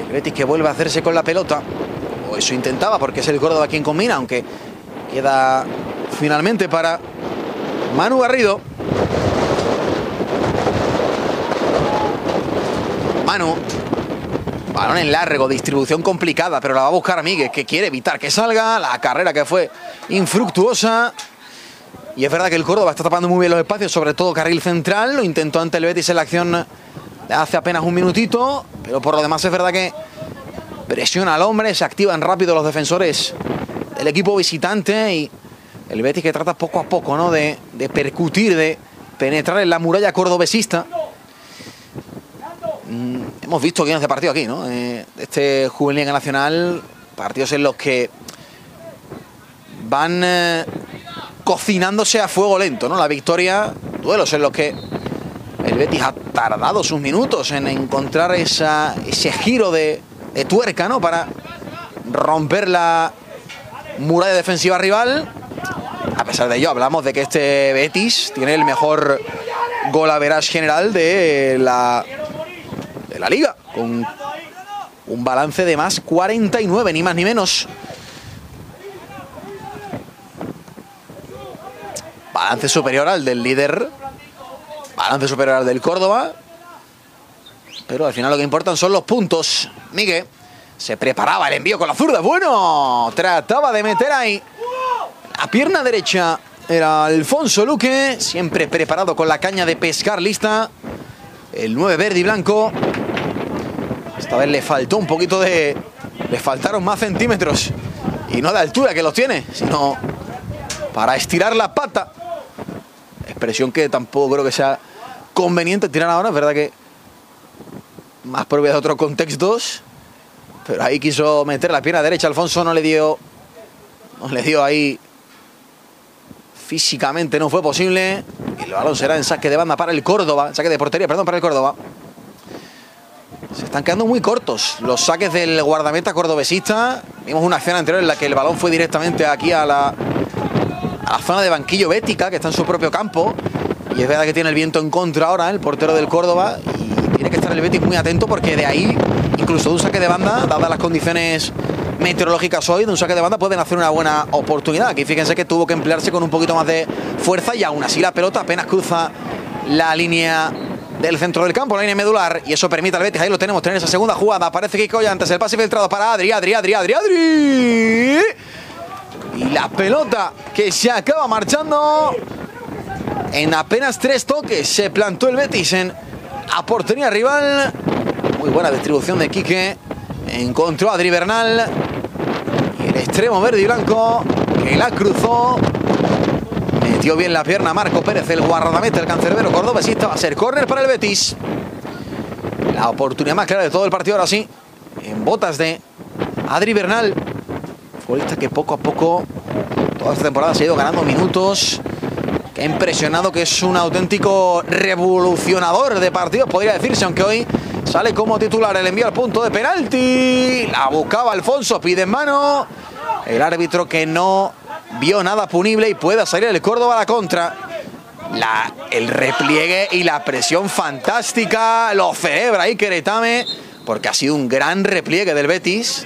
El Betis que vuelve a hacerse con la pelota. O eso intentaba, porque es el Córdoba quien combina, aunque queda finalmente para Manu Garrido. Manu. Balón en largo, distribución complicada, pero la va a buscar Míguez, que quiere evitar que salga. La carrera que fue infructuosa. Y es verdad que el Córdoba está tapando muy bien los espacios, sobre todo carril central. Lo intentó ante el Betis en la acción de hace apenas un minutito. Pero por lo demás es verdad que presiona al hombre, se activan rápido los defensores del equipo visitante. Y el Betis que trata poco a poco, ¿no?, de percutir, de penetrar en la muralla cordobesista. Hemos visto guiones de partido aquí, ¿no? Este Juvenil Liga Nacional, partidos en los que van cocinándose a fuego lento, ¿no? La victoria, duelos en los que el Betis ha tardado sus minutos en encontrar ese giro de tuerca, ¿no?, para romper la muralla defensiva rival. A pesar de ello, hablamos de que este Betis tiene el mejor gol average general de la Liga, con un balance de más 49, ni más ni menos. Balance superior al del líder, balance superior al del Córdoba, pero al final lo que importan son los puntos. Miguel se preparaba el envío con la zurda. Bueno, trataba de meter ahí la pierna derecha. Era Alfonso Luque, siempre preparado con la caña de pescar lista. El 9 verde y blanco. Esta vez le faltó un poquito de... Le faltaron más centímetros. Y no de altura, que los tiene, sino para estirar la pata. Expresión que tampoco creo que sea conveniente tirar ahora. Es verdad que más propia de otros contextos. Pero ahí quiso meter la pierna derecha. Alfonso no le dio ahí. Físicamente no fue posible. Y el balón será en saque de banda para el Córdoba. Saque de portería, perdón, para el Córdoba. Se están quedando muy cortos los saques del guardameta cordobesista. Vimos una acción anterior en la que el balón fue directamente aquí a la zona de banquillo bética, que está en su propio campo. Y es verdad que tiene el viento en contra ahora, el portero del Córdoba. Y tiene que estar el Betis muy atento, porque de ahí, incluso de un saque de banda, dadas las condiciones meteorológicas hoy, de un saque de banda pueden hacer una buena oportunidad. Aquí fíjense que tuvo que emplearse con un poquito más de fuerza, y aún así la pelota apenas cruza la línea del centro del campo, la línea medular, y eso permite al Betis, ahí lo tenemos, tener esa segunda jugada. Parece que Kiko antes el pase filtrado para Adri. Y la pelota que se acaba marchando en apenas 3 toques. Se plantó el Betis a portería rival. Muy buena distribución de Quique. Encontró a Adri Bernal. Y el extremo verde y blanco que la cruzó. Metió bien la pierna Marco Pérez, el guardameta, el cancerbero cordobesista. Va a ser córner para el Betis. La oportunidad más clara de todo el partido ahora sí, en botas de Adri Bernal. Futbolista que poco a poco, toda esta temporada, se ha ido ganando minutos. Que ha impresionado, que es un auténtico revolucionador de partidos, podría decirse, aunque hoy sale como titular. El envío al punto de penalti. La buscaba Alfonso, pide en mano. El árbitro que no vio nada punible, y pueda salir el Córdoba a la contra. El repliegue y la presión fantástica lo celebra Iker Etame, porque ha sido un gran repliegue del Betis.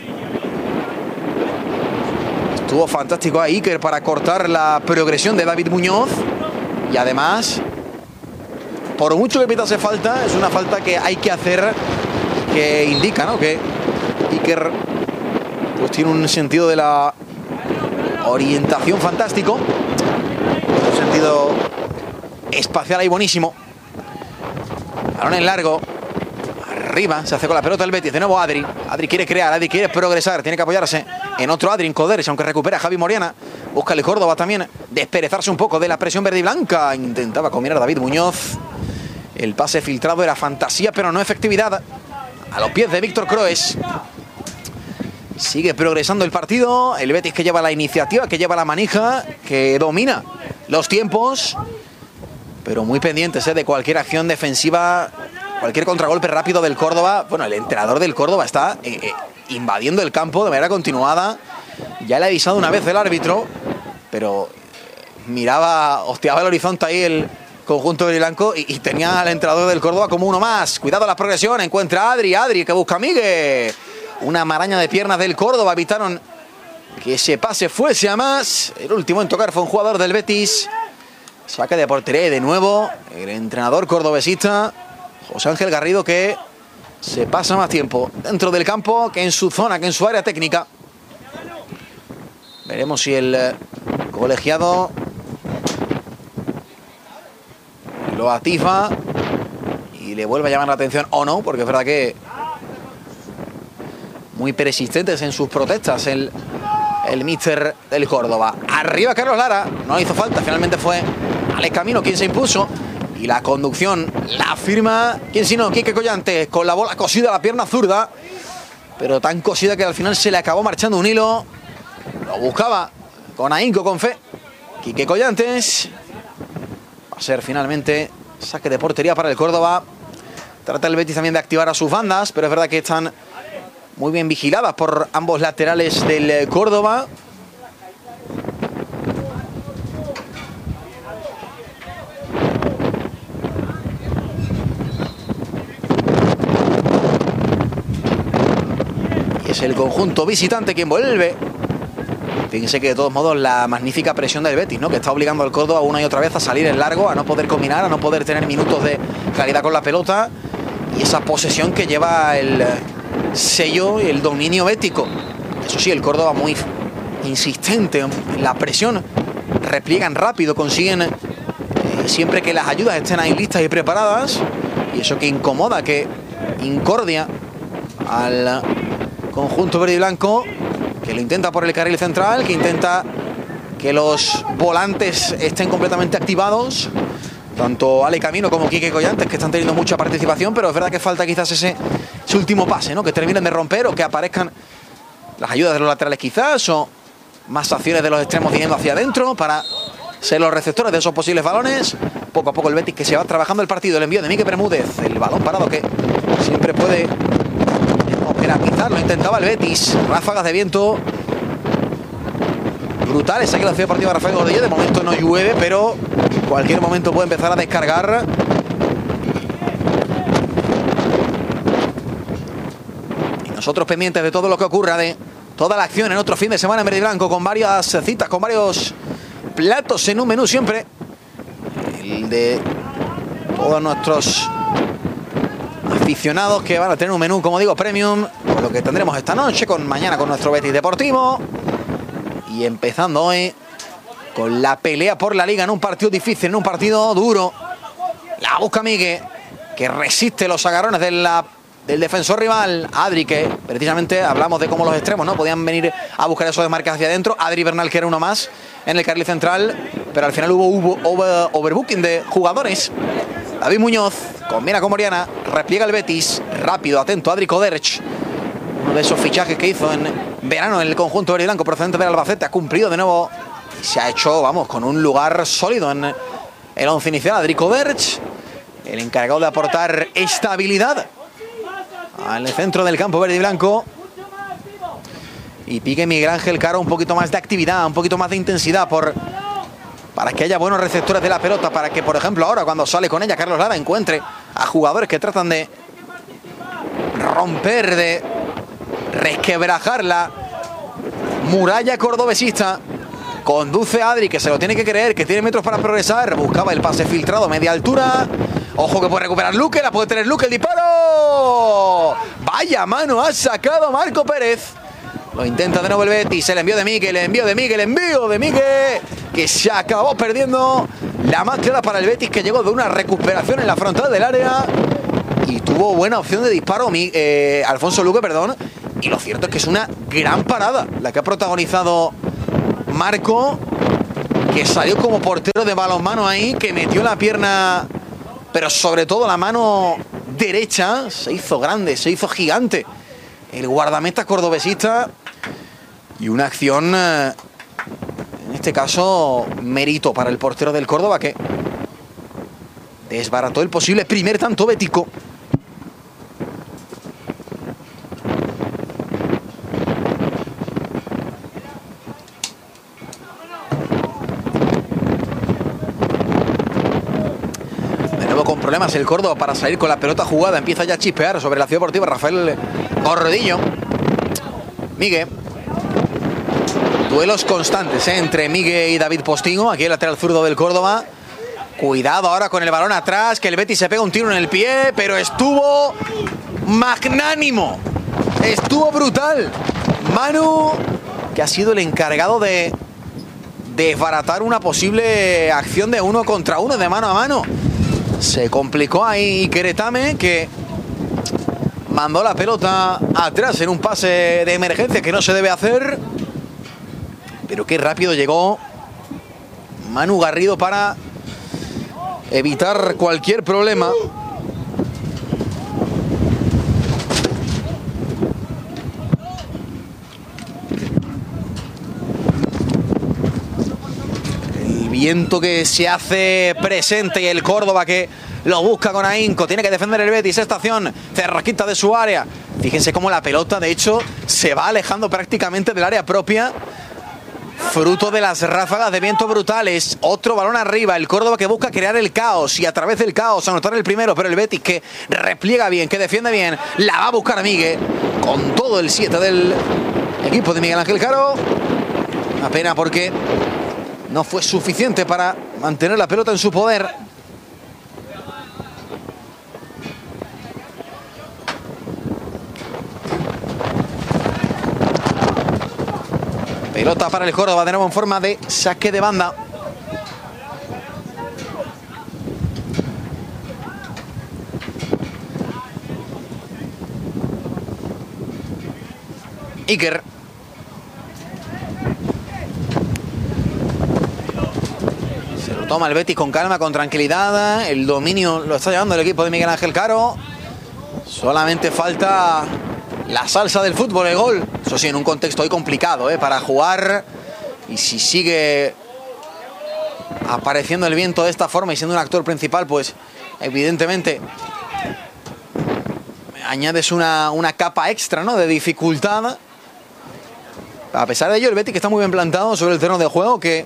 Estuvo fantástico a Iker para cortar la progresión de David Muñoz. Y además, por mucho que pitase falta, es una falta que hay que hacer, que indica, ¿no?, que Iker pues tiene un sentido de la orientación fantástico, un sentido espacial ahí buenísimo. Balón en largo, arriba, se hace con la pelota el Betis, de nuevo Adri. Adri quiere crear, Adri quiere progresar, tiene que apoyarse en otro Adri, en Coderes, aunque recupera a Javi Moriana. Busca el Córdoba también desperezarse un poco de la presión verde y blanca. Intentaba combinar a David Muñoz. El pase filtrado era fantasía, pero no efectividad. A los pies de Víctor Kroes. Sigue progresando el partido. El Betis que lleva la iniciativa, que lleva la manija, que domina los tiempos, pero muy pendientes de cualquier acción defensiva, cualquier contragolpe rápido del Córdoba. Bueno, el entrenador del Córdoba está invadiendo el campo de manera continuada. Ya le ha avisado una vez el árbitro, pero hostiaba el horizonte ahí el conjunto de blanco, y tenía al entrenador del Córdoba como uno más. Cuidado la progresión, encuentra a Adri que busca a Miguel. una maraña de piernas del Córdoba evitaron que ese pase fuese a más. El último en tocar fue un jugador del Betis. Saque de portería y de nuevo el entrenador cordobesista José Ángel Garrido, que se pasa más tiempo dentro del campo que en su zona, que en su área técnica. Veremos si el colegiado lo atiza y le vuelve a llamar la atención o no, porque es verdad que muy persistentes en sus protestas el míster del Córdoba. Arriba Carlos Lara, no hizo falta, finalmente fue Alex Camino quien se impuso. Y la conducción la firma, ¿quién sino? Quique Collantes, con la bola cosida a la pierna zurda, pero tan cosida que al final se le acabó marchando un hilo. Lo buscaba con ahínco, con fe. Quique Collantes. Va a ser finalmente saque de portería para el Córdoba. Trata el Betis también de activar a sus bandas, pero es verdad que están muy bien vigiladas por ambos laterales del Córdoba. Es el conjunto visitante quien vuelve. Fíjense que de todos modos la magnífica presión del Betis, ¿no? Que está obligando al Córdoba una y otra vez a salir en largo, a no poder combinar, a no poder tener minutos de calidad con la pelota. Y esa posesión que lleva el sello y el dominio bético. Eso sí, el Córdoba muy insistente en la presión. Repliegan rápido, consiguen siempre que las ayudas estén ahí listas y preparadas. Y eso que incomoda, que incordia al conjunto verde y blanco, que lo intenta por el carril central, que intenta que los volantes estén completamente activados, tanto Ale Camino como Quique Collantes, que están teniendo mucha participación, pero es verdad que falta quizás ese último pase, ¿no? Que terminen de romper o que aparezcan las ayudas de los laterales quizás, o más acciones de los extremos viniendo hacia adentro para ser los receptores de esos posibles balones. Poco a poco el Betis que se va trabajando el partido. El envío de Miguel Bermúdez, el balón parado que siempre puede operar, lo intentaba el Betis. Ráfagas de viento brutales. Aquí la ciudad deportiva Rafael Gordillo. De momento no llueve, pero en cualquier momento puede empezar a descargar. Y nosotros pendientes de todo lo que ocurra, de toda la acción en otro fin de semana en verde y blanco, con varias citas, con varios platos en un menú siempre. El de todos nuestros aficionados que van a tener un menú, como digo, premium, con lo que tendremos esta noche, con mañana con nuestro Betis Deportivo. Y empezando hoy con la pelea por la liga en un partido difícil, en un partido duro. La busca Miguel, que resiste los agarrones del defensor rival. Adri, que precisamente hablamos de cómo los extremos no podían venir a buscar esos desmarques hacia adentro. Adri Bernal, que era uno más en el carril central, pero al final hubo overbooking de jugadores. David Muñoz combina con Moriana, repliega el Betis, rápido, atento, Adri Koderch, uno de esos fichajes que hizo en verano en el conjunto verde y blanco procedente del Albacete, ha cumplido de nuevo y se ha hecho, vamos, con un lugar sólido en el once inicial. Adri Koderch, el encargado de aportar estabilidad al centro del campo verde y blanco. Y pique Miguel Ángel Caro, un poquito más de actividad, un poquito más de intensidad para que haya buenos receptores de la pelota, para que, por ejemplo, ahora cuando sale con ella Carlos Lara encuentre a jugadores que tratan de romper, de resquebrajar la muralla cordobesista. Conduce a Adri, que se lo tiene que creer, que tiene metros para progresar. Buscaba el pase filtrado, media altura. Ojo que puede recuperar Luque, la puede tener Luque, el disparo. Vaya mano ha sacado Marco Pérez. Lo intenta de nuevo el Betis, el envío de Miguel, el envío de Miguel, que se acabó perdiendo la más clara para el Betis, que llegó de una recuperación en la frontal del área y tuvo buena opción de disparo Alfonso Luque, perdón. Y lo cierto es que es una gran parada la que ha protagonizado Marco, que salió como portero de balonmano ahí, que metió la pierna, pero sobre todo la mano derecha. Se hizo grande, se hizo gigante el guardameta cordobesista. Y una acción, en este caso, mérito para el portero del Córdoba, que desbarató el posible primer tanto bético. De nuevo con problemas el Córdoba para salir con la pelota jugada. Empieza ya a chispear sobre la ciudad deportiva Rafael Gordillo. Miguel. Duelos constantes entre Miguel y David Postigo. Aquí el lateral zurdo del Córdoba. Cuidado ahora con el balón atrás, que el Betis se pega un tiro en el pie, pero estuvo magnánimo. Estuvo brutal. Manu, que ha sido el encargado de desbaratar una posible acción de 1 contra 1, de mano a mano. Se complicó ahí Queretame, que mandó la pelota atrás en un pase de emergencia que no se debe hacer. Pero qué rápido llegó Manu Garrido para evitar cualquier problema. El viento que se hace presente y el Córdoba que lo busca con ahínco. Tiene que defender el Betis. Esta acción cerquita de su área. Fíjense cómo la pelota, de hecho, se va alejando prácticamente del área propia, fruto de las ráfagas de viento brutales. Otro balón arriba, el Córdoba que busca crear el caos y a través del caos anotar el primero, pero el Betis que repliega bien, que defiende bien, la va a buscar Miguel con todo el 7 del equipo de Miguel Ángel Caro. Una pena porque no fue suficiente para mantener la pelota en su poder. Pelota para el Córdoba, de nuevo en forma de saque de banda. Iker. Se lo toma el Betis con calma, con tranquilidad. El dominio lo está llevando el equipo de Miguel Ángel Caro. Solamente falta la salsa del fútbol, el gol. Eso sí, en un contexto hoy complicado, para jugar. Y si sigue apareciendo el viento de esta forma y siendo un actor principal, pues evidentemente añades una capa extra, ¿no?, de dificultad. A pesar de ello, el Betis que está muy bien plantado sobre el terreno de juego, que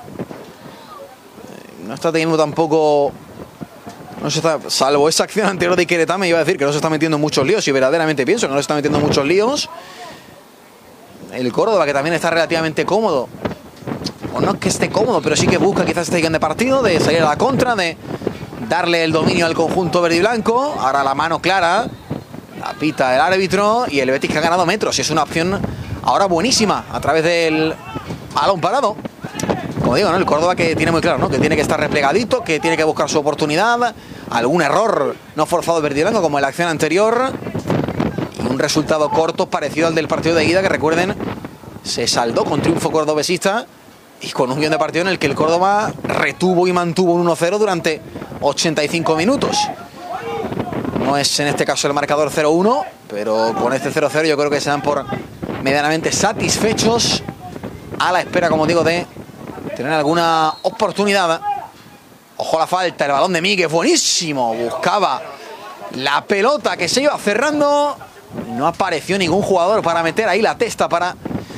no está teniendo tampoco... No se está, salvo esa acción anterior de Queretame, iba a decir que no se está metiendo en muchos líos, y verdaderamente pienso que no se está metiendo en muchos líos. El Córdoba, que también está relativamente cómodo. O no es que esté cómodo, pero sí que busca quizás este de partido, de salir a la contra, de darle el dominio al conjunto verde y blanco. Ahora la mano clara, la pita el árbitro, y el Betis que ha ganado metros. Y es una opción ahora buenísima a través del balón parado. Como digo, ¿no?, el Córdoba que tiene muy claro, ¿no?, que tiene que estar replegadito, que tiene que buscar su oportunidad. Algún error no forzado verde y blanco, como en la acción anterior. Y un resultado corto parecido al del partido de ida, que recuerden, se saldó con triunfo cordobesista y con un guión de partido en el que el Córdoba retuvo y mantuvo un 1-0 durante 85 minutos. No es en este caso el marcador 0-1, pero con este 0-0 yo creo que se dan por medianamente satisfechos, a la espera, como digo, de tener alguna oportunidad. Ojo la falta, el balón de Miguel, buenísimo. Buscaba la pelota que se iba cerrando. No apareció ningún jugador para meter ahí la testa, para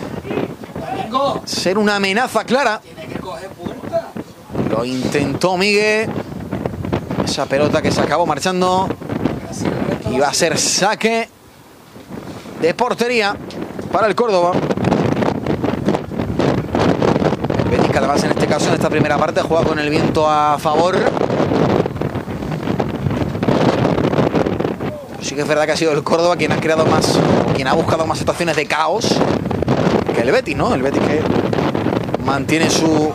ser una amenaza clara. Lo intentó Miguel. Esa pelota que se acabó marchando. Iba a ser saque de portería para el Córdoba. El Betis, que además en este caso, en esta primera parte, juega con el viento a favor. Sí que es verdad que ha sido el Córdoba quien ha creado más, quien ha buscado más situaciones de caos que el Betis, ¿no? El Betis que mantiene su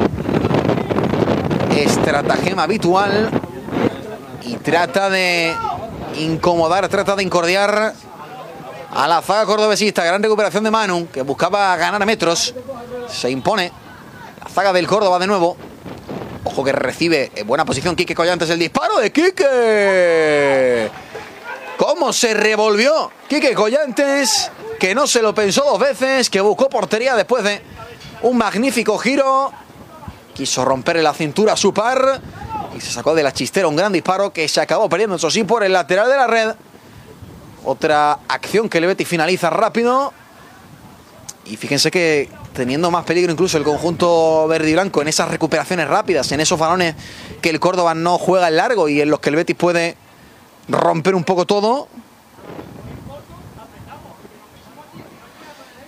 estratagema habitual y trata de incomodar, trata de incordiar a la zaga cordobesista. Gran recuperación de Manu, que buscaba ganar metros. Se impone la zaga del Córdoba de nuevo. Ojo que recibe en buena posición Quique Collantes el disparo de Quique. ¿Cómo se revolvió Quique Collantes? Que no se lo pensó dos veces, que buscó portería después de un magnífico giro. Quiso romperle la cintura a su par y se sacó de la chistera un gran disparo que se acabó perdiendo, eso sí, por el lateral de la red. Otra acción que el Betis finaliza rápido. Y fíjense que teniendo más peligro incluso el conjunto verde y blanco en esas recuperaciones rápidas, en esos balones que el Córdoba no juega en largo y en los que el Betis puede romper un poco todo.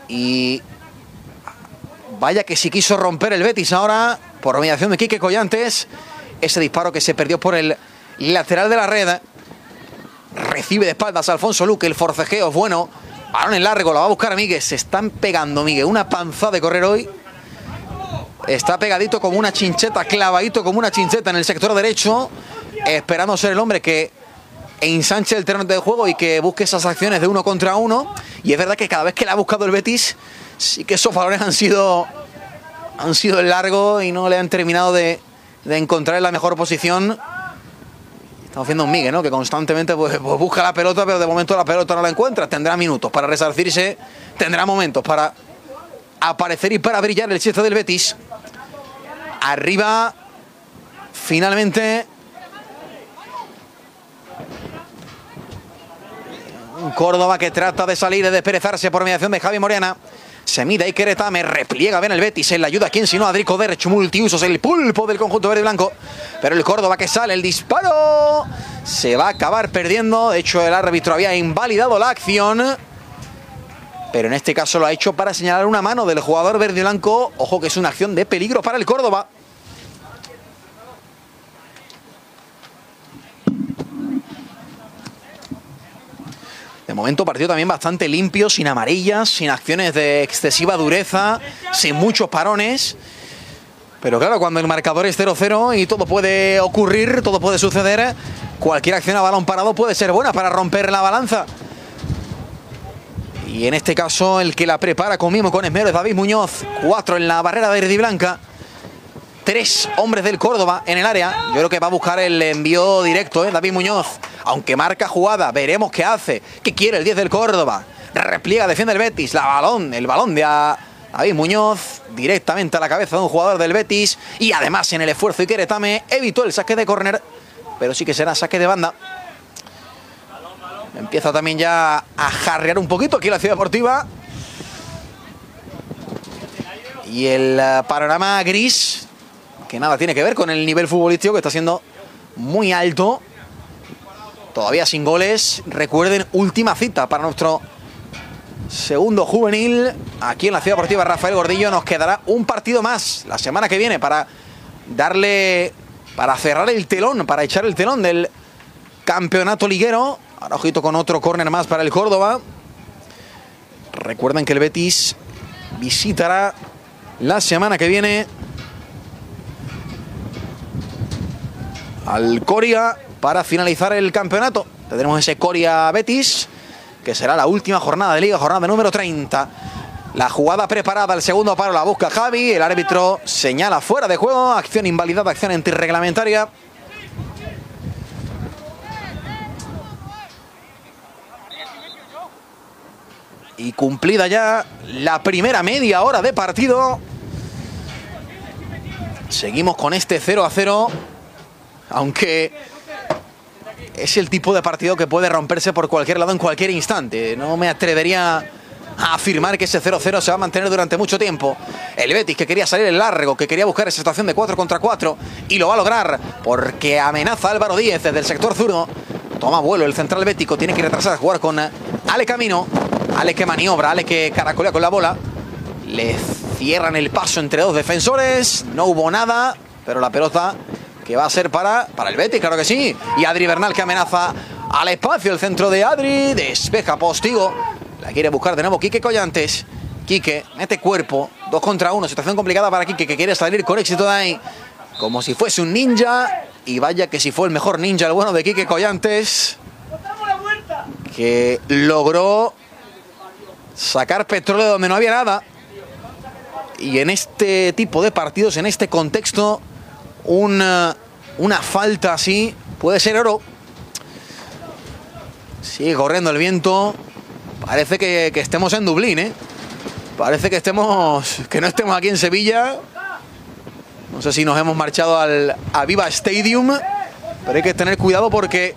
Y vaya que si quiso romper el Betis ahora por mediación de Quique Collantes. Ese disparo que se perdió por el lateral de la red. Recibe de espaldas Alfonso Luque. El forcejeo es bueno. Balón en largo, lo va a buscar Miguel. Se están pegando, Miguel. Una panza de correr hoy. Está pegadito como una chincheta, clavadito como una chincheta en el sector derecho, esperando ser el hombre que ensanche el terreno de juego y que busque esas acciones de 1 contra 1. Y es verdad que cada vez que le ha buscado el Betis, sí que esos balones han sido largos y no le han terminado de encontrar la mejor posición. Estamos viendo un Miguel, ¿no?, que constantemente pues busca la pelota, pero de momento la pelota no la encuentra. Tendrá minutos para resarcirse, tendrá momentos para aparecer y para brillar el 7 del Betis. Arriba, finalmente, un Córdoba que trata de salir, de desperezarse por mediación de Javi Morena. Se mide Iker Etame, repliega bien el Betis, en la ayuda, ¿quién sino? Adri Koderch, multiusos, el pulpo del conjunto verde y blanco. Pero el Córdoba que sale, el disparo, se va a acabar perdiendo. De hecho, el árbitro había invalidado la acción, pero en este caso lo ha hecho para señalar una mano del jugador verde y blanco. Ojo que es una acción de peligro para el Córdoba. De momento partido también bastante limpio, sin amarillas, sin acciones de excesiva dureza, sin muchos parones. Pero claro, cuando el marcador es 0-0 y todo puede ocurrir, todo puede suceder, cualquier acción a balón parado puede ser buena para romper la balanza. Y en este caso el que la prepara con mimo, con esmero, es David Muñoz. 4 en la barrera verde y blanca. 3 hombres del Córdoba en el área. Yo creo que va a buscar el envío directo, David Muñoz. Aunque marca jugada, veremos qué hace. ¿Qué quiere el 10 del Córdoba? Repliega, defiende el Betis. El balón de David Muñoz directamente a la cabeza de un jugador del Betis. Y además en el esfuerzo Iker Etame evitó el saque de córner, pero sí que será saque de banda. Empieza también ya a jarrear un poquito aquí la Ciudad Deportiva. Y el panorama gris, que nada tiene que ver con el nivel futbolístico, que está siendo muy alto. Todavía sin goles. Recuerden, última cita para nuestro segundo juvenil aquí en la Ciudad Deportiva Rafael Gordillo. Nos quedará un partido más la semana que viene para cerrar el telón, para echar el telón del campeonato liguero. Ahora ojito con otro córner más para el Córdoba. Recuerden que el Betis visitará la semana que viene al Coria para finalizar el campeonato. Tendremos ese Coria Betis, que será la última jornada de liga, jornada número 30. La jugada preparada, el segundo paro la busca Javi. El árbitro señala fuera de juego. Acción invalidada, acción antirreglamentaria. Y cumplida ya la primera media hora de partido. Seguimos con este 0-0. Aunque es el tipo de partido que puede romperse por cualquier lado en cualquier instante. No me atrevería a afirmar que ese 0-0 se va a mantener durante mucho tiempo. El Betis, que quería salir en largo, que quería buscar esa situación de 4 contra 4, y lo va a lograr porque amenaza a Álvaro Díez desde el sector zurdo. Toma vuelo el central bético, tiene que retrasar a jugar con Ale Camino. Ale que maniobra, Ale que caracolea con la bola. Le cierran el paso entre dos defensores. No hubo nada, pero la pelota que va a ser para el Betis, claro que sí. Y Adri Bernal que amenaza al espacio. El centro de Adri, despeja Postigo. La quiere buscar de nuevo Quique Collantes. Quique mete cuerpo, 2 contra 1. Situación complicada para Quique, que quiere salir con éxito de ahí, como si fuese un ninja. Y vaya que si fue el mejor ninja el bueno de Quique Collantes, que logró sacar petróleo de donde no había nada. Y en este tipo de partidos, en este contexto, una falta así puede ser oro. Sigue corriendo el viento. Parece que estemos en Dublín, Parece que no estemos aquí en Sevilla. No sé si nos hemos marchado al Aviva Stadium, pero hay que tener cuidado porque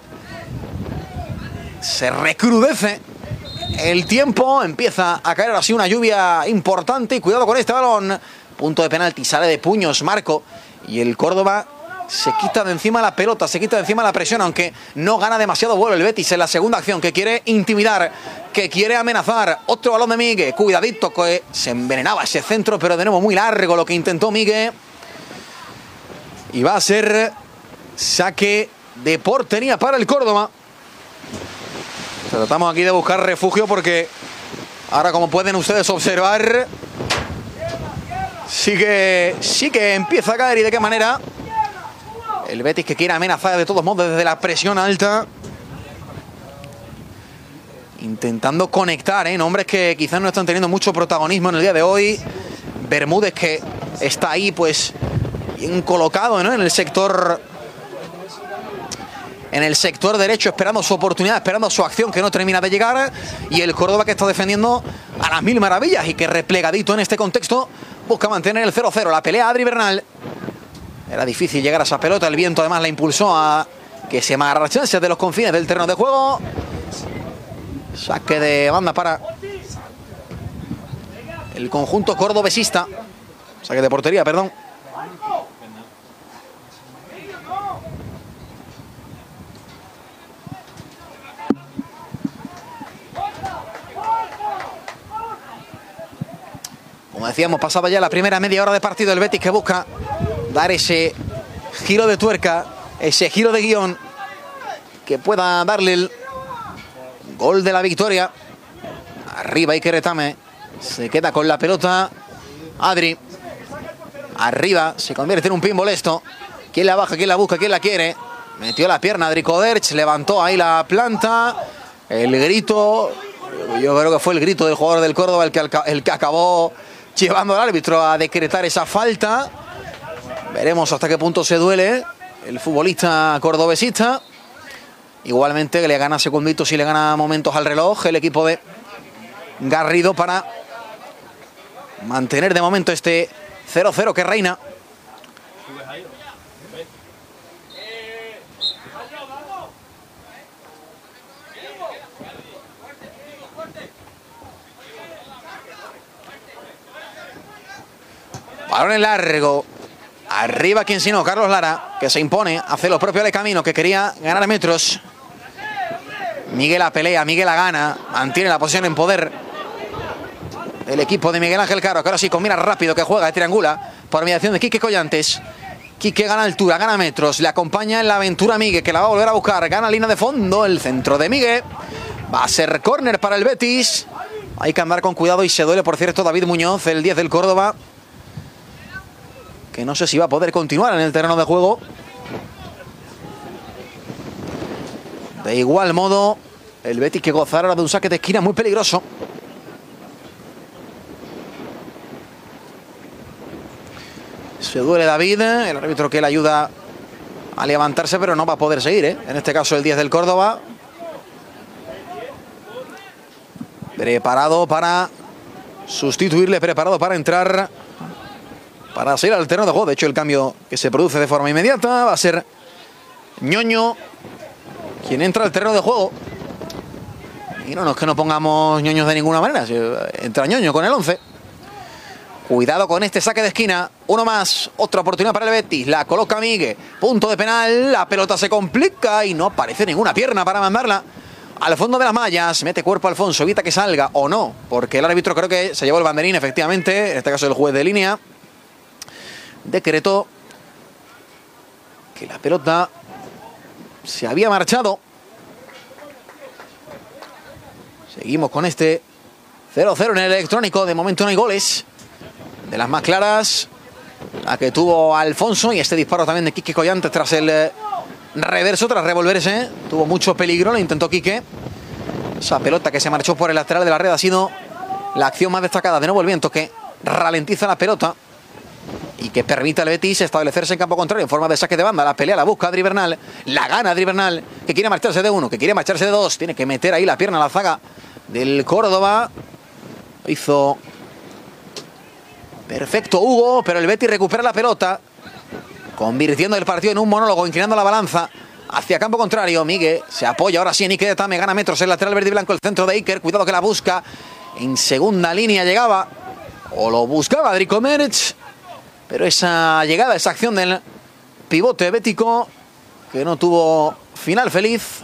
se recrudece el tiempo. Empieza a caer así una lluvia importante. Y cuidado con este balón. Punto de penalti, sale de puños Marco. Y el Córdoba se quita de encima la pelota, se quita de encima la presión, aunque no gana demasiado vuelo el Betis en la segunda acción, que quiere intimidar, que quiere amenazar. Otro balón de Miguel, cuidadito, que se envenenaba ese centro, pero de nuevo muy largo lo que intentó Miguel. Y va a ser saque de portería para el Córdoba. Tratamos aquí de buscar refugio porque ahora, como pueden ustedes observar, sí que empieza a caer. ¿Y de qué manera? El Betis, que quiere amenazar de todos modos desde la presión alta, intentando conectar, nombres que quizás no están teniendo mucho protagonismo en el día de hoy. Bermúdez, que está ahí pues bien colocado, ¿no?, en el sector derecho, esperando su oportunidad, esperando su acción que no termina de llegar. Y el Córdoba, que está defendiendo a las mil maravillas y que replegadito en este contexto busca mantener el 0-0. La pelea Adri Bernal. Era difícil llegar a esa pelota. El viento además la impulsó a que se marchase de los confines del terreno de juego. Saque de banda para el conjunto cordobesista. Saque de portería, perdón. Como decíamos, pasaba ya la primera media hora de partido. El Betis, que busca dar ese giro de tuerca, ese giro de guión que pueda darle el gol de la victoria. Arriba Iker Retame, se queda con la pelota Adri. Arriba, se convierte en un pinball esto. ¿Quién la baja? ¿Quién la busca? ¿Quién la quiere? Metió la pierna Adri Koderch, levantó ahí la planta. El grito, yo creo que fue el grito del jugador del Córdoba el que acabó llevando al árbitro a decretar esa falta. Veremos hasta qué punto se duele el futbolista cordobesista. Igualmente le gana segunditos y le gana momentos al reloj el equipo de Garrido para mantener de momento este 0-0 que reina. Balón en largo. Arriba, quien si no, Carlos Lara, que se impone, hace lo propio de camino, que quería ganar metros. Miguel la pelea, Miguel la gana, mantiene la posición en poder el equipo de Miguel Ángel Caro, que ahora sí combina rápido, que juega, triangula por mediación de Quique Collantes. Quique gana altura, gana metros, le acompaña en la aventura Miguel, que la va a volver a buscar, gana línea de fondo, el centro de Miguel. Va a ser córner para el Betis. Hay que andar con cuidado y se duele, por cierto, David Muñoz, el 10 del Córdoba, que no sé si va a poder continuar en el terreno de juego. De igual modo, el Betis, que gozará ahora de un saque de esquina muy peligroso. Se duele David, el árbitro que le ayuda a levantarse, pero no va a poder seguir, En este caso el 10 del Córdoba. Preparado para sustituirle, preparado para entrar, para salir al terreno de juego. De hecho, el cambio que se produce de forma inmediata va a ser Ñoño quien entra al terreno de juego. Y no es que no pongamos ñoños de ninguna manera. Entra Ñoño con el 11. Cuidado con este saque de esquina. Uno más. Otra oportunidad para el Betis. La coloca Miguel. Punto de penal. La pelota se complica y no aparece ninguna pierna para mandarla al fondo de las mallas. Mete cuerpo Alfonso. Evita que salga o no, porque el árbitro creo que se llevó el banderín, efectivamente. En este caso el juez de línea decretó que la pelota se había marchado. Seguimos con este 0-0 en el electrónico. De momento no hay goles. De las más claras, la que tuvo Alfonso, y este disparo también de Quique Collantes tras el reverso, tras revolverse. Tuvo mucho peligro, lo intentó Quique. Esa pelota que se marchó por el lateral de la red ha sido la acción más destacada. De nuevo el viento que ralentiza la pelota y que permite al Betis establecerse en campo contrario en forma de saque de banda. La pelea la busca Adri Bernal, la gana Adri Bernal, que quiere marcharse de uno, que quiere marcharse de dos. Tiene que meter ahí la pierna a la zaga del Córdoba. Hizo perfecto Hugo, pero el Betis recupera la pelota, convirtiendo el partido en un monólogo, inclinando la balanza hacia campo contrario. Miguel se apoya ahora sí en Iker Retame, gana metros el lateral verde y blanco, el centro de Iker. Cuidado que la busca. En segunda línea llegaba, o lo buscaba Adri Koderch, pero esa llegada, esa acción del pivote bético que no tuvo final feliz.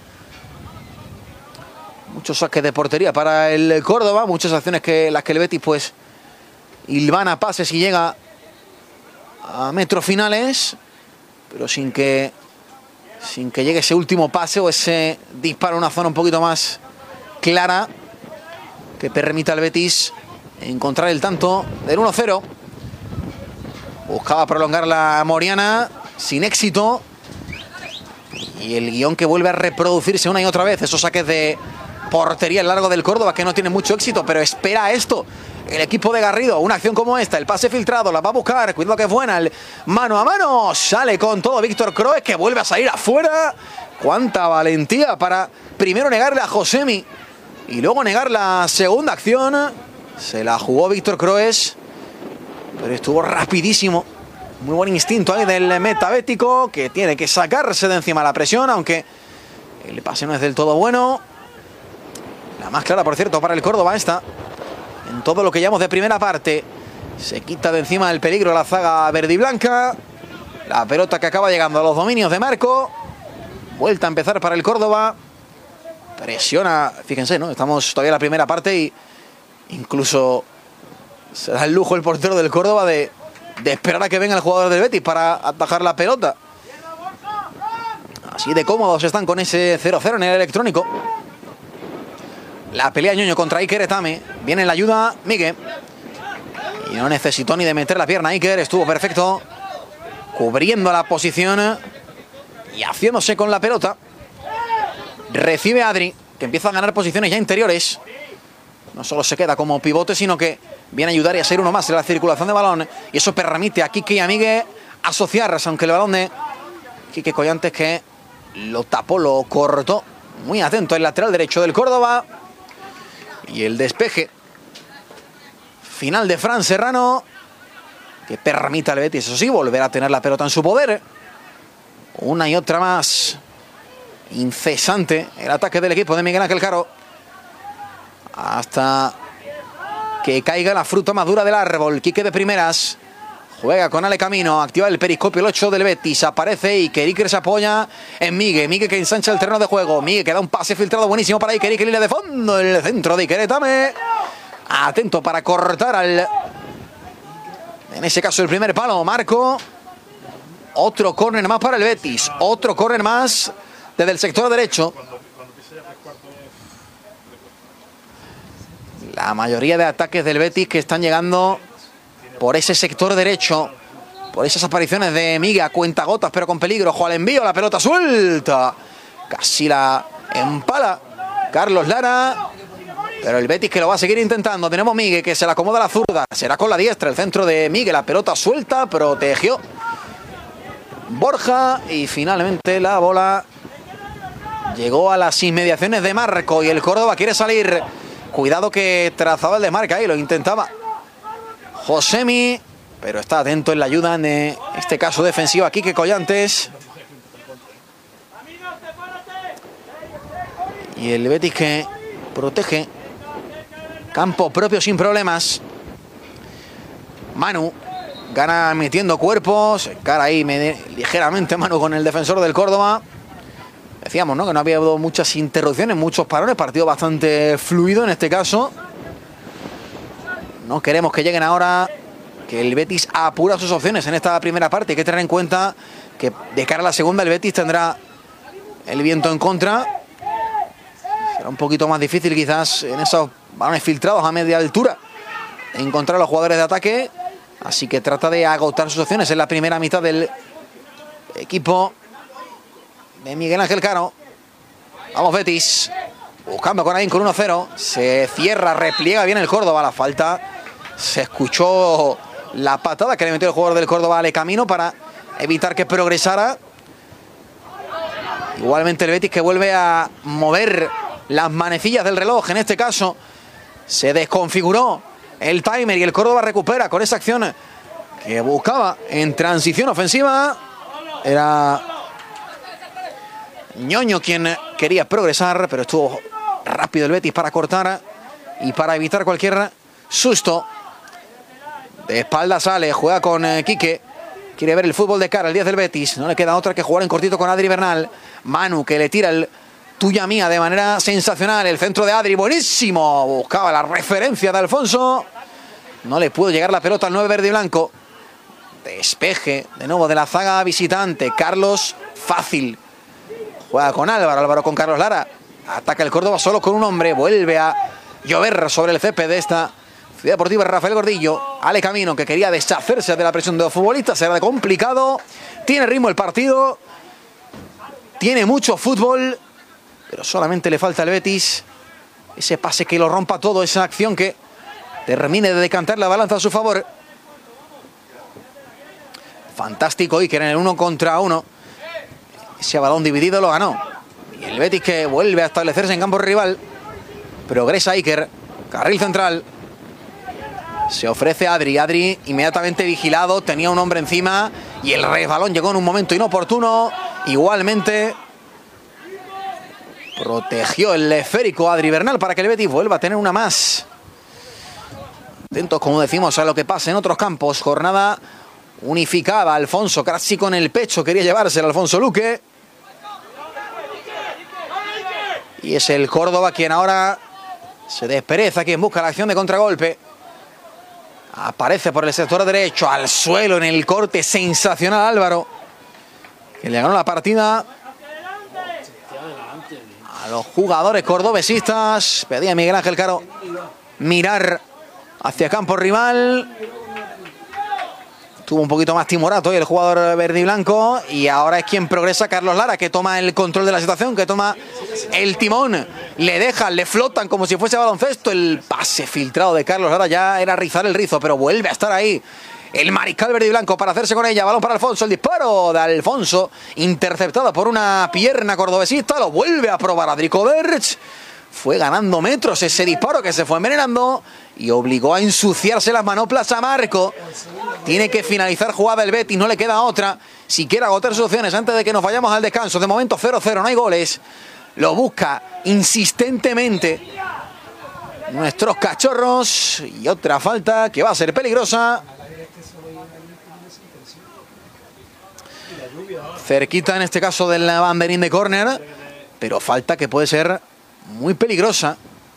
Muchos saques de portería para el Córdoba, muchas acciones las que el Betis pues hilvana pases y llega a metros finales, pero sin que llegue ese último pase o ese disparo a una zona un poquito más clara que permita al Betis encontrar el tanto del 1-0. Buscaba prolongar la Moriana sin éxito. Y el guión que vuelve a reproducirse una y otra vez. Esos saques de portería al largo del Córdoba que no tienen mucho éxito, pero espera esto. El equipo de Garrido, una acción como esta, el pase filtrado, la va a buscar, cuidado que es buena, el mano a mano, sale con todo Víctor Kroes que vuelve a salir afuera. Cuánta valentía para primero negarle a Josemi y luego negar la segunda acción. Se la jugó Víctor Kroes, pero estuvo rapidísimo. Muy buen instinto ahí del metabético, que tiene que sacarse de encima la presión, aunque el pase no es del todo bueno. La más clara, por cierto, para el Córdoba esta. En todo lo que llamamos de primera parte. Se quita de encima el peligro la zaga verde y blanca. La pelota que acaba llegando a los dominios de Marco. Vuelta a empezar para el Córdoba. Presiona, fíjense, ¿no? Estamos todavía en la primera parte y incluso se da el lujo el portero del Córdoba de esperar a que venga el jugador del Betis para atajar la pelota. Así de cómodos están con ese 0-0 en el electrónico. La pelea Ñoño contra Iker Etame. Viene la ayuda Miguel. Y no necesitó ni de meter la pierna Iker. Estuvo perfecto. Cubriendo la posición. Y haciéndose con la pelota. Recibe Adri, que empieza a ganar posiciones ya interiores. No solo se queda como pivote, sino que viene a ayudar y a ser uno más en la circulación de balón. Y eso permite a Quique y a Miguel asociarse, aunque el balón de Quique Collantes que lo tapó, lo cortó. Muy atento el lateral derecho del Córdoba. Y el despeje final de Fran Serrano, que permite al Betis, eso sí, volver a tener la pelota en su poder. Una y otra más incesante el ataque del equipo de Miguel Ángel Caro, hasta que caiga la fruta madura del árbol. Quique de primeras, juega con Ale Camino, activa el periscopio el 8 del Betis, aparece Iker se apoya en Miguel que ensancha el terreno de juego. Miguel que da un pase filtrado buenísimo para Iker línea de fondo, el centro de Iker Etame, atento para cortar en ese caso el primer palo Marco. Otro córner más para el Betis, otro córner más desde el sector derecho. La mayoría de ataques del Betis que están llegando por ese sector derecho, por esas apariciones de Miguel a cuentagotas, pero con peligro. Ojo al envío, la pelota suelta. Casi la empala Carlos Lara. Pero el Betis que lo va a seguir intentando. Tenemos Miguel que se la acomoda a la zurda. Será con la diestra el centro de Miguel. La pelota suelta, protegió Borja. Y finalmente la bola llegó a las inmediaciones de Marco. Y el Córdoba quiere salir. Cuidado que trazaba el desmarque ahí, lo intentaba Josemi, pero está atento en la ayuda en este caso defensiva Quique Collantes. Y el Betis que protege campo propio sin problemas. Manu gana metiendo cuerpos, cara ahí ligeramente Manu con el defensor del Córdoba. Decíamos, ¿no?, que no había habido muchas interrupciones, muchos parones, partido bastante fluido en este caso. No queremos que lleguen ahora, que el Betis apura sus opciones en esta primera parte. Hay que tener en cuenta que de cara a la segunda el Betis tendrá el viento en contra. Será un poquito más difícil quizás en esos balones filtrados a media altura encontrar a los jugadores de ataque. Así que trata de agotar sus opciones en la primera mitad del equipo de Miguel Ángel Caro. Vamos Betis, buscando con Ain con 1-0. Se cierra, repliega bien el Córdoba. La falta, se escuchó la patada que le metió el jugador del Córdoba Ale Camino para evitar que progresara. Igualmente el Betis que vuelve a mover las manecillas del reloj. En este caso se desconfiguró el timer y el Córdoba recupera con esa acción que buscaba en transición ofensiva. Era Ñoño quien quería progresar, pero estuvo rápido el Betis para cortar y para evitar cualquier susto. De espalda sale, juega con Quique. Quiere ver el fútbol de cara, el 10 del Betis. No le queda otra que jugar en cortito con Adri Bernal. Manu, que le tira el tuya mía de manera sensacional. El centro de Adri, buenísimo. Buscaba la referencia de Alfonso. No le pudo llegar la pelota al 9 verde y blanco. Despeje de nuevo de la zaga visitante. Carlos, fácil. Juega con Álvaro, Álvaro con Carlos Lara. Ataca el Córdoba solo con un hombre. Vuelve a llover sobre el césped de esta Ciudad Deportiva Rafael Gordillo. Ale Camino, que quería deshacerse de la presión de los futbolistas. Será complicado. Tiene ritmo el partido. Tiene mucho fútbol. Pero solamente le falta al Betis ese pase que lo rompa todo. Esa acción que termine de decantar la balanza a su favor. Fantástico Iker en el 1 contra 1. Ese balón dividido lo ganó. Y el Betis que vuelve a establecerse en campo rival. Progresa Iker. Carril central. Se ofrece Adri. Adri inmediatamente vigilado. Tenía un hombre encima. Y el resbalón llegó en un momento inoportuno. Igualmente protegió el esférico Adri Bernal para que el Betis vuelva a tener una más. Atentos, como decimos, a lo que pasa en otros campos. Jornada unificada. Alfonso casi con el pecho quería llevárselo Alfonso Luque. Y es el Córdoba quien ahora se despereza, quien busca la acción de contragolpe. Aparece por el sector derecho, al suelo en el corte sensacional Álvaro, que le ganó la partida a los jugadores cordobesistas. Pedía Miguel Ángel Caro mirar hacia campo rival. Tuvo un poquito más timorato y el jugador verde y blanco. Y ahora es quien progresa Carlos Lara, que toma el control de la situación, que toma el timón. Le dejan, le flotan como si fuese baloncesto. El pase filtrado de Carlos Lara ya era rizar el rizo, pero vuelve a estar ahí el mariscal verde y blanco para hacerse con ella. Balón para Alfonso, el disparo de Alfonso interceptado por una pierna cordobesista. Lo vuelve a probar Adri Koverch. Fue ganando metros ese disparo que se fue envenenando y obligó a ensuciarse las manoplas a Marco. Tiene que finalizar jugada el Betis, no le queda otra. Si quiere agotar sus opciones antes de que nos vayamos al descanso. De momento 0-0, no hay goles. Lo busca insistentemente nuestros cachorros. Y otra falta que va a ser peligrosa. Cerquita en este caso del banderín de córner. Pero falta que puede ser muy peligrosa.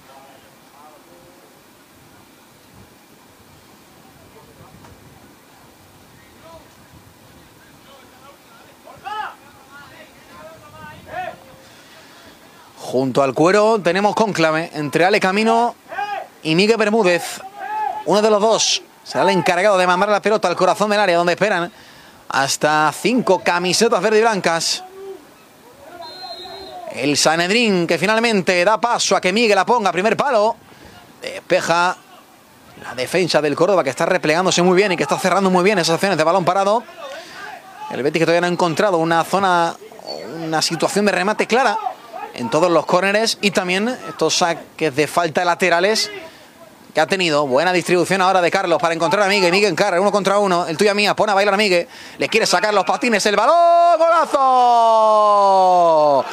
Junto al cuero tenemos cónclave entre Ale Camino y Miguel Bermúdez. Uno de los dos será el encargado de mandar la pelota al corazón del área, donde esperan hasta 5 camisetas verde y blancas. El Sanedrín, que finalmente da paso a que Miguel la ponga. Primer palo. Despeja la defensa del Córdoba, que está replegándose muy bien y que está cerrando muy bien esas acciones de balón parado. El Betis, que todavía no ha encontrado una zona, una situación de remate clara en todos los córneres. Y también estos saques de falta laterales que ha tenido. Buena distribución ahora de Carlos para encontrar a Miguel. Miguel encarga 1 contra 1. El tuya mía pone a bailar a Miguel. Le quiere sacar los patines. El balón. ¡Golazo!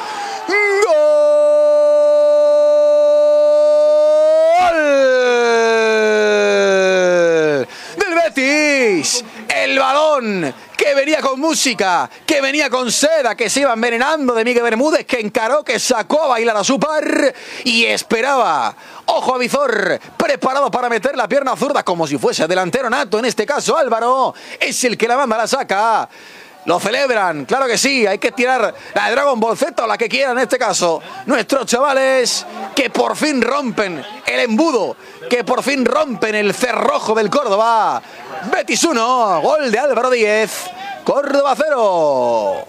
¡Gol del Betis! El balón que venía con música, que venía con seda, que se iba envenenando de Miguel Bermúdez, que encaró, que sacó a bailar a su par y esperaba. Ojo a visor, preparado para meter la pierna zurda como si fuese delantero nato. En este caso Álvaro es el que la manda, la saca. Lo celebran, claro que sí, hay que tirar la de Dragon Ball Z o la que quieran en este caso. Nuestros chavales que por fin rompen el embudo, que por fin rompen el cerrojo del Córdoba. Betis 1, gol de Álvaro Díez, Córdoba 0.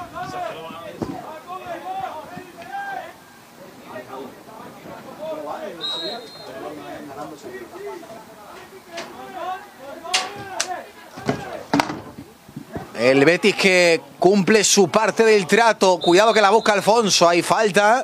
El Betis que cumple su parte del trato. Cuidado que la busca Alfonso. Hay falta.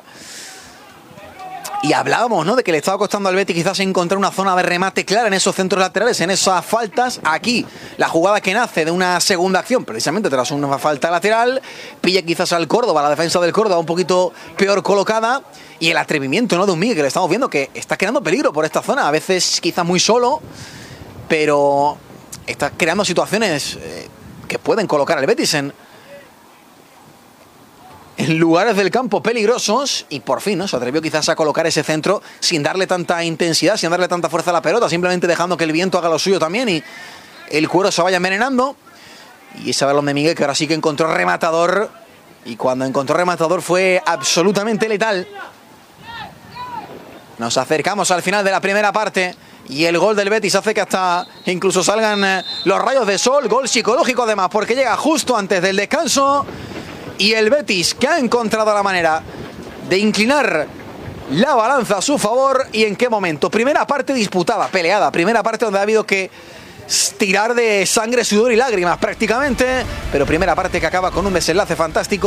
Y hablábamos, ¿no?, de que le estaba costando al Betis quizás encontrar una zona de remate clara en esos centros laterales, en esas faltas. Aquí la jugada que nace de una segunda acción, precisamente tras una falta lateral, pilla quizás al Córdoba, la defensa del Córdoba un poquito peor colocada. Y el atrevimiento, ¿no?, de un Miguel, que le estamos viendo que está creando peligro por esta zona. A veces quizás muy solo, pero está creando situaciones que pueden colocar al Betis en lugares del campo peligrosos, y por fin, ¿no?, se atrevió quizás a colocar ese centro sin darle tanta intensidad, sin darle tanta fuerza a la pelota, simplemente dejando que el viento haga lo suyo también y el cuero se vaya envenenando. Y ese balón de Miguel, que ahora sí que encontró rematador, y cuando encontró rematador fue absolutamente letal. Nos acercamos al final de la primera parte y el gol del Betis hace que hasta incluso salgan los rayos de sol. Gol psicológico además, porque llega justo antes del descanso. Y el Betis, que ha encontrado la manera de inclinar la balanza a su favor. ¿Y en qué momento? Primera parte disputada, peleada. Primera parte donde ha habido que tirar de sangre, sudor y lágrimas prácticamente. Pero primera parte que acaba con un desenlace fantástico.